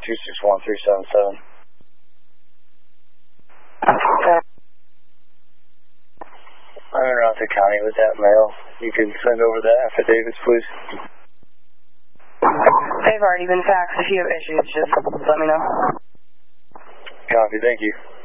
261-377. I'm in Ronto County with that mail. You can send over the affidavits, please. They've already been faxed. If you have issues, just let me know. Copy, thank you.